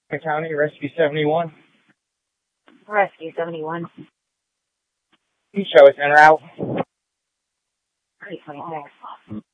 County, Rescue 71. Rescue 71. You show us en route. 326.